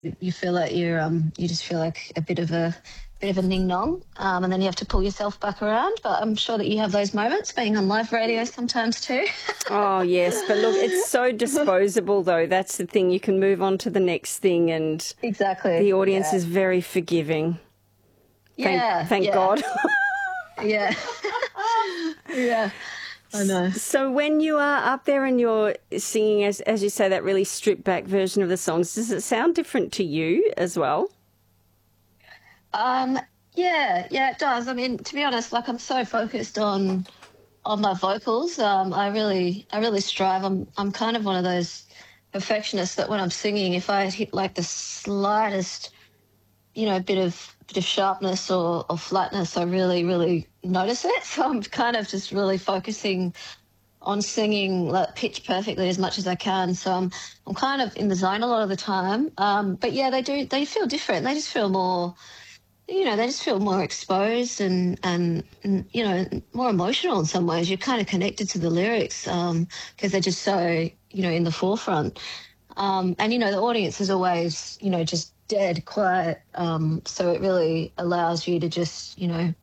you feel like you just feel like a bit of a ning nong, and then you have to pull yourself back around. But I'm sure that you have those moments being on live radio sometimes too. Oh, yes. But look, it's so disposable, though. That's the thing. You can move on to the next thing, and Exactly. the audience is very forgiving. Thank God. Yeah. Yeah. I know. So when you are up there and you're singing, as you say, that really stripped back version of the songs, does it sound different to you as well? Yeah, it does. I mean, to be honest, like I'm so focused on my vocals. I really strive. I'm kind of one of those perfectionists that when I'm singing, if I hit like the slightest, bit of sharpness or flatness, I really notice it. So I'm kind of just really focusing on singing like pitch perfectly as much as I can. So I'm kind of in the zone a lot of the time. But yeah, they feel different. They just feel more, they just feel more exposed and more emotional in some ways. You're kind of connected to the lyrics because they're just so, in the forefront. And, the audience is always, just dead quiet. So it really allows you to just,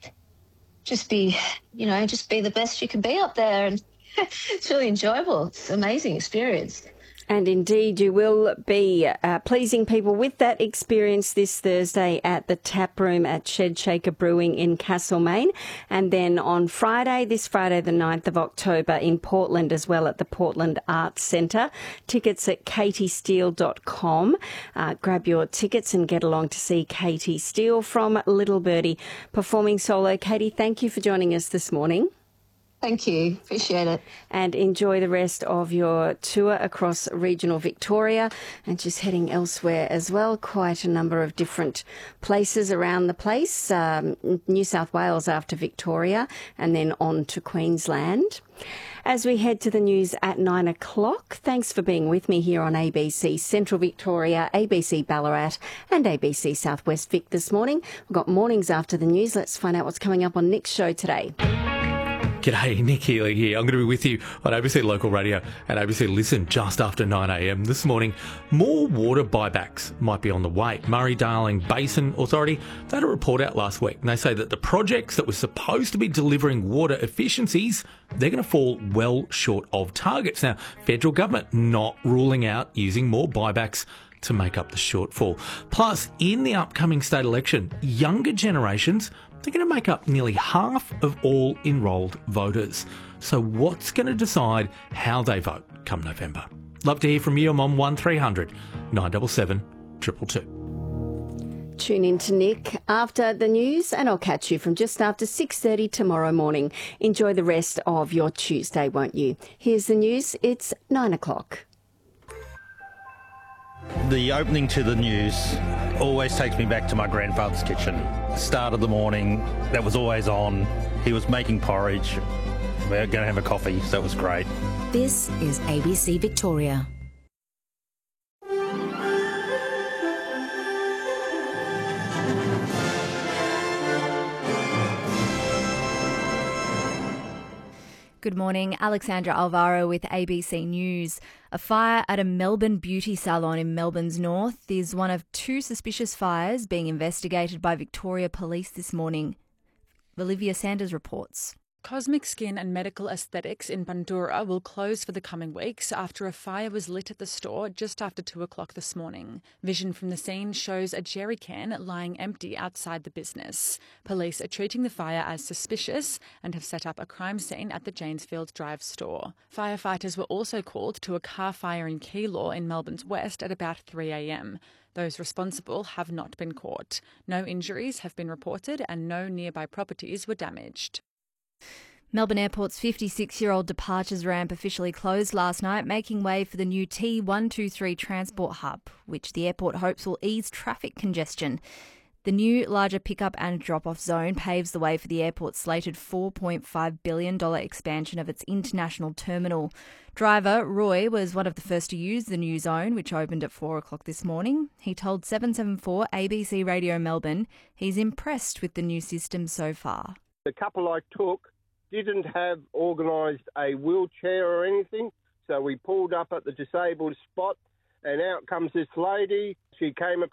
just be the best you can be up there. And it's really enjoyable. It's an amazing experience. And indeed, you will be pleasing people with that experience this Thursday at the Tap Room at Shed Shaker Brewing in Castlemaine. And then on this Friday the 9th of October in Portland as well at the Portland Arts Centre. Tickets at katiesteele.com. Grab your tickets and get along to see Katie Steele from Little Birdie performing solo. Katie, thank you for joining us this morning. Thank you. Appreciate it. And enjoy the rest of your tour across regional Victoria and just heading elsewhere as well. Quite a number of different places around the place. New South Wales after Victoria and then on to Queensland. As we head to the news at 9 o'clock, thanks for being with me here on ABC Central Victoria, ABC Ballarat and ABC Southwest Vic this morning. We've got mornings after the news. Let's find out what's coming up on Nick's show today. G'day, Nick Healy here. I'm going to be with you on ABC Local Radio and ABC Listen just after 9am this morning. More water buybacks might be on the way. Murray-Darling Basin Authority, they had a report out last week and they say that the projects that were supposed to be delivering water efficiencies, they're going to fall well short of targets. Now, federal government not ruling out using more buybacks to make up the shortfall. Plus, in the upcoming state election, younger generations, they're going to make up nearly half of all enrolled voters. So what's going to decide how they vote come November? Love to hear from you. I'm on 1300 977 222. Tune in to Nick after the news and I'll catch you from just after 6:30 tomorrow morning. Enjoy the rest of your Tuesday, won't you? Here's the news. It's 9 o'clock. The opening to the news always takes me back to my grandfather's kitchen. Start of the morning, that was always on. He was making porridge. We're going to have a coffee, so it was great. This is ABC Victoria. Good morning, Alexandra Alvaro with ABC News. A fire at a Melbourne beauty salon in Melbourne's north is one of two suspicious fires being investigated by Victoria Police this morning. Olivia Sanders reports. Cosmic Skin and Medical Aesthetics in Bundoora will close for the coming weeks after a fire was lit at the store just after 2 o'clock this morning. Vision from the scene shows a jerry can lying empty outside the business. Police are treating the fire as suspicious and have set up a crime scene at the Janesfield Drive store. Firefighters were also called to a car fire in Keilor in Melbourne's west at about 3 a.m. Those responsible have not been caught. No injuries have been reported and no nearby properties were damaged. Melbourne Airport's 56-year-old departures ramp officially closed last night, making way for the new T123 transport hub, which the airport hopes will ease traffic congestion. The new larger pickup and drop-off zone paves the way for the airport's slated $4.5 billion expansion of its international terminal. Driver Roy was one of the first to use the new zone, which opened at 4 o'clock this morning. He told 774 ABC Radio Melbourne he's impressed with the new system so far. The couple I took didn't have organised a wheelchair or anything, so we pulled up at the disabled spot and out comes this lady. She came